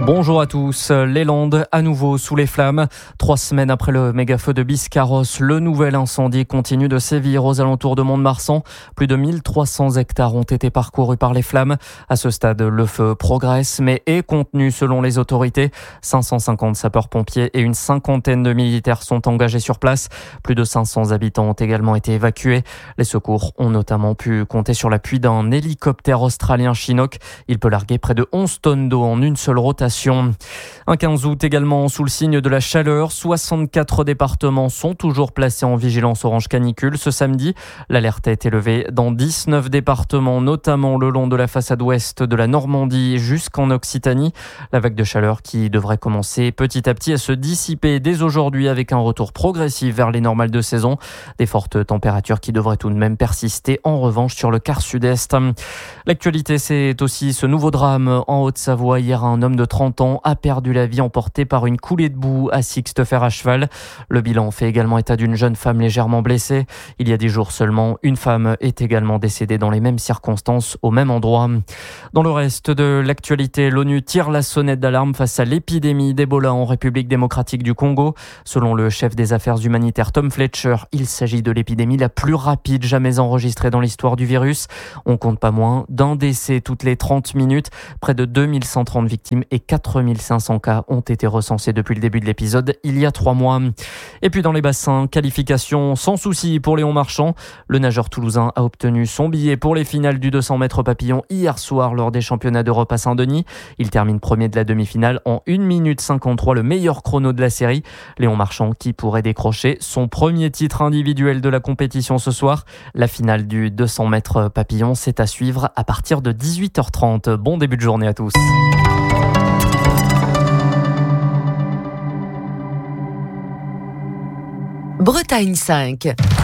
Bonjour à tous. Les Landes, à nouveau sous les flammes. 3 semaines après le méga-feu de Biscarrosse, le nouvel incendie continue de sévir aux alentours de Mont-de-Marsan. Plus de 1300 hectares ont été parcourus par les flammes. À ce stade, le feu progresse, mais est contenu selon les autorités. 550 sapeurs-pompiers et une cinquantaine de militaires sont engagés sur place. Plus de 500 habitants ont également été évacués. Les secours ont notamment pu compter sur l'appui d'un hélicoptère australien Chinook. Il peut larguer près de 11 tonnes d'eau en une seule rotation. Un 15 août également sous le signe de la chaleur. 64 départements sont toujours placés en vigilance orange canicule. Ce samedi, l'alerte a été levée dans 19 départements, notamment le long de la façade ouest de la Normandie jusqu'en Occitanie. La vague de chaleur qui devrait commencer petit à petit à se dissiper dès aujourd'hui avec un retour progressif vers les normales de saison. Des fortes températures qui devraient tout de même persister en revanche sur le quart sud-est. L'actualité, c'est aussi ce nouveau drame en Haute-Savoie. Hier, un homme de 30 ans a perdu la vie emporté par une coulée de boue à Sixte-Fer à cheval. Le bilan fait également état d'une jeune femme légèrement blessée. Il y a 10 jours seulement, une femme est également décédée dans les mêmes circonstances au même endroit. Dans le reste de l'actualité, l'ONU tire la sonnette d'alarme face à l'épidémie d'Ebola en République démocratique du Congo. Selon le chef des affaires humanitaires Tom Fletcher, il s'agit de l'épidémie la plus rapide jamais enregistrée dans l'histoire du virus. On compte pas moins d'un décès toutes les 30 minutes. Près de 2130 victimes et 4500 cas ont été recensés depuis le début de l'épisode il y a 3 mois. Et puis dans les bassins, qualification sans souci pour Léon Marchand. Le nageur toulousain a obtenu son billet pour les finales du 200 mètres papillon hier soir lors des championnats d'Europe à Saint-Denis. Il termine premier de la demi-finale en 1 minute 53, le meilleur chrono de la série. Léon Marchand qui pourrait décrocher son premier titre individuel de la compétition ce soir. La finale du 200 mètres papillon, c'est à suivre à partir de 18h30. Bon début de journée à tous. Bretagne 5.